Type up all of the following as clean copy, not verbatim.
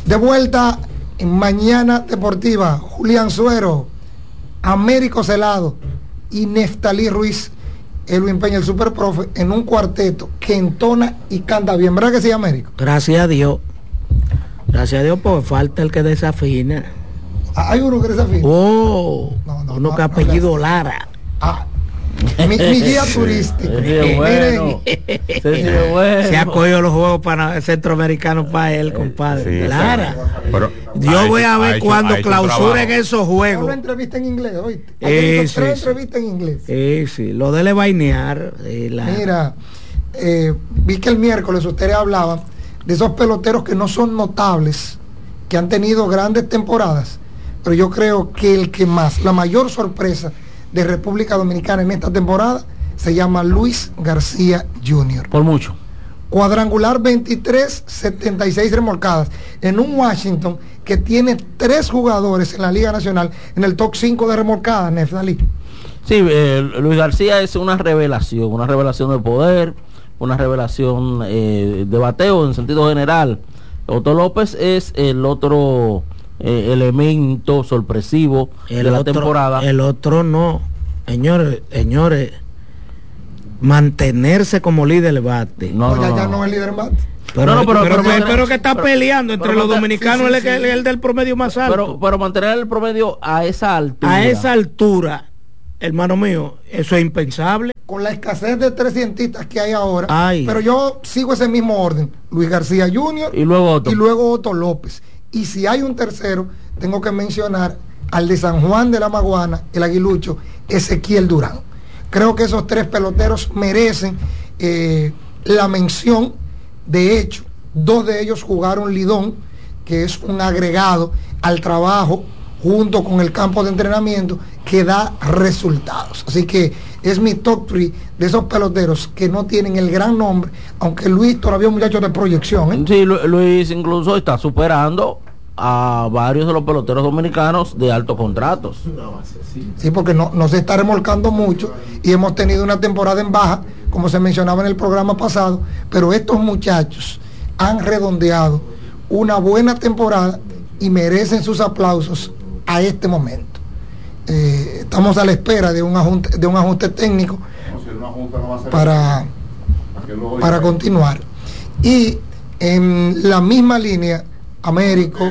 De vuelta en Mañana Deportiva, Julián Suero, Américo Celado y Neftalí Ruiz, Elwin Peña, el superprofe, en un cuarteto que entona y canta bien. ¿Verdad que sí, Américo? Gracias a Dios. Gracias a Dios, porque falta el que desafina. Hay uno que desafina. Uno que apellido Lara. Mi guía turístico. Miren, se ha cogido los juegos para centroamericanos para él, compadre. Sí, Lara. Pero Yo voy a ver cuando clausuren esos juegos. Una entrevista en inglés, oíste. Sí, Tres entrevistas en inglés. Sí, lo de bainear. Mira, vi que el miércoles ustedes hablaban de esos peloteros que no son notables, que han tenido grandes temporadas, pero yo creo que el que más, la mayor sorpresa de República Dominicana en esta temporada se llama Luis García Jr. Por mucho. Cuadrangular 23, 76 remolcadas en un Washington que tiene 3 jugadores en la Liga Nacional en el top 5 de remolcadas, Neftalí. Sí, Luis García es una revelación de poder, una revelación de bateo en sentido general. Otto López es el otro elemento sorpresivo de la temporada. El otro no, señores, mantenerse como líder del bate. Ya no es líder del bate. Pero que está peleando entre los dominicanos, el del promedio más alto. Pero mantener el promedio a esa altura, hermano mío, eso es impensable. Con la escasez de 300 que hay ahora. Pero yo sigo ese mismo orden. Luis García Jr. y luego Otto López. Y si hay un tercero, tengo que mencionar al de San Juan de la Maguana, el aguilucho, Ezequiel Durán. Creo que esos 3 peloteros merecen la mención. De hecho, 2 de ellos jugaron Lidón, que es un agregado al trabajo junto con el campo de entrenamiento que da resultados. Así que es mi top 3 de esos peloteros que no tienen el gran nombre, aunque Luis todavía es un muchacho de proyección. Sí, Luis incluso está superando a varios de los peloteros dominicanos de altos contratos. Sí, porque no se está remolcando mucho y hemos tenido una temporada en baja, como se mencionaba en el programa pasado, pero estos muchachos han redondeado una buena temporada y merecen sus aplausos a este momento. Estamos a la espera de un ajuste técnico para continuar. Y en la misma línea, Américo,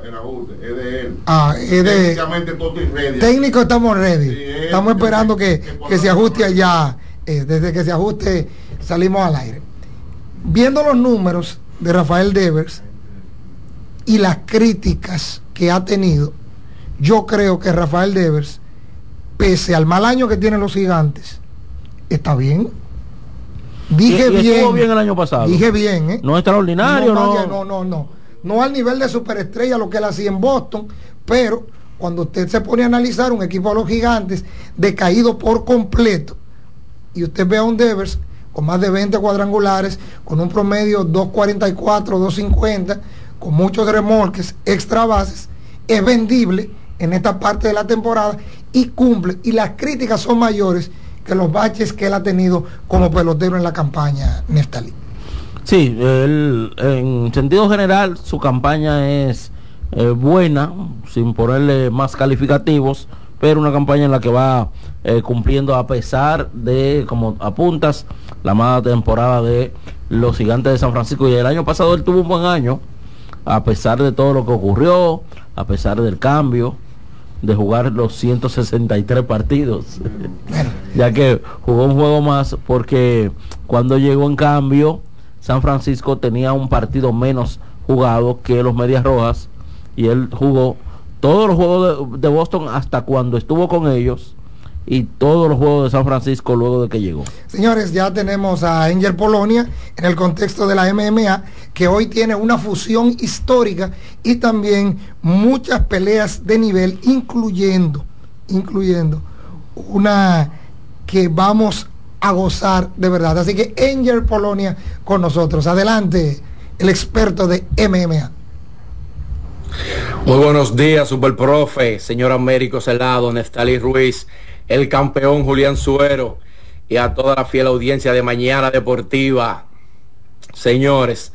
técnico estamos ready, estamos esperando que se ajuste allá. Desde que se ajuste salimos al aire. Viendo los números de Rafael Devers y las críticas que ha tenido, yo creo que Rafael Devers, pese al mal año que tienen los Gigantes, está bien. Dije bien. Estuvo bien el año pasado. Dije bien, No extraordinario, no al nivel de superestrella lo que él hacía en Boston, pero cuando usted se pone a analizar un equipo de los Gigantes decaído por completo, y usted ve a un Devers con más de 20 cuadrangulares, con un promedio 2.44, 2.50, con muchos remolques, extra bases, es vendible en esta parte de la temporada y cumple, y las críticas son mayores que los baches que él ha tenido como pelotero en la campaña, Neftalí. Sí, en sentido general su campaña es buena, sin ponerle más calificativos, pero una campaña en la que va cumpliendo a pesar de, como apuntas, la mala temporada de los Gigantes de San Francisco. Y el año pasado él tuvo un buen año, a pesar de todo lo que ocurrió, a pesar del cambio, de jugar los 163 partidos, ya que jugó un juego más, porque cuando llegó en cambio, San Francisco tenía un partido menos jugado que los Medias Rojas, y él jugó todos los juegos de Boston hasta cuando estuvo con ellos, y todos los juegos de San Francisco luego de que llegó. Señores, ya tenemos a Angel Polonia en el contexto de la MMA, que hoy tiene una fusión histórica y también muchas peleas de nivel, incluyendo una que vamos a gozar de verdad. Así que Angel Polonia con nosotros. Adelante, el experto de MMA. Muy buenos días, Superprofe, señor Américo Celado, Neftalí Ruiz, el campeón Julián Suero y a toda la fiel audiencia de Mañana Deportiva. Señores,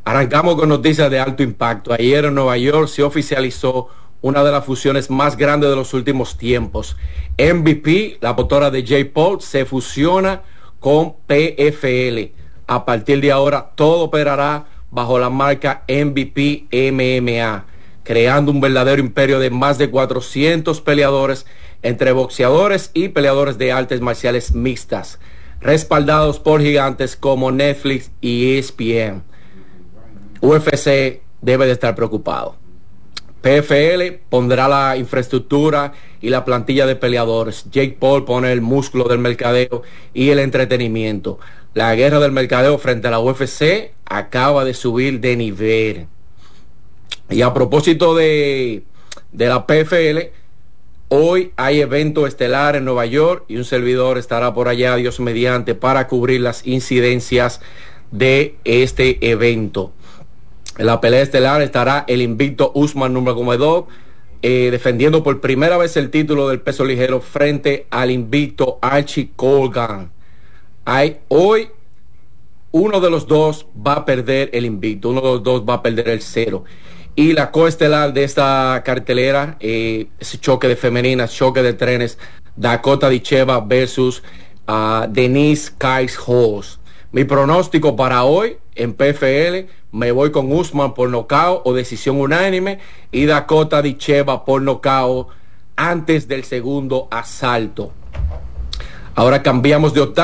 Arrancamos con noticias de alto impacto. Ayer en Nueva York se oficializó una de las fusiones más grandes de los últimos tiempos. MVP, la motora de Jake Paul, se fusiona con PFL. A partir de ahora, todo operará bajo la marca MVP MMA, creando un verdadero imperio de más de 400 peleadores entre boxeadores y peleadores de artes marciales mixtas, respaldados por gigantes como Netflix y ESPN. UFC debe de estar preocupado. PFL pondrá la infraestructura y la plantilla de peleadores. Jake Paul pone el músculo del mercadeo y el entretenimiento. La guerra del mercadeo frente a la UFC acaba de subir de nivel. Y a propósito de la PFL, hoy hay evento estelar en Nueva York y un servidor estará por allá, Dios mediante, para cubrir las incidencias de este evento. En la pelea estelar estará el invicto Usman Nurmagomedov defendiendo por primera vez el título del peso ligero frente al invicto Archie Colgan. Hoy uno de los dos va a perder el invicto, uno de los dos va a perder el cero. Y la coestelar de esta cartelera, ese choque de femeninas, choque de trenes, Dakota Dicheva versus Denise Kice-Hoss. Mi pronóstico para hoy en PFL, me voy con Usman por nocaut o decisión unánime y Dakota Dicheva por nocaut antes del segundo asalto. Ahora cambiamos de octavo.